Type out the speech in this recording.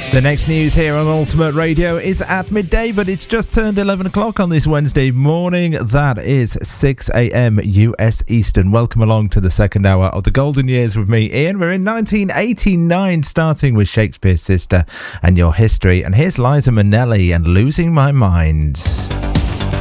The next news here on Ultimate Radio is at midday, but it's just turned 11 o'clock on this Wednesday morning. That is 6 a.m. US Eastern. Welcome along to the second hour of the Golden Years with me, Ian. We're in 1989, starting with Shakespeare's Sister and Your History. And here's Liza Minnelli and Losing My Mind.